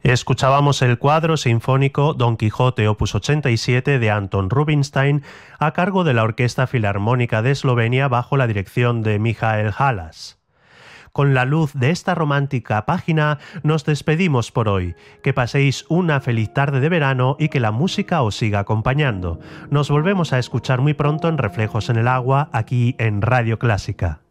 Escuchábamos el cuadro sinfónico Don Quijote Opus 87 de Anton Rubinstein a cargo de la Orquesta Filarmónica de Eslovenia bajo la dirección de Michael Halas. Con la luz de esta romántica página nos despedimos por hoy. Que paséis una feliz tarde de verano y que la música os siga acompañando. Nos volvemos a escuchar muy pronto en Reflejos en el Agua, aquí en Radio Clásica.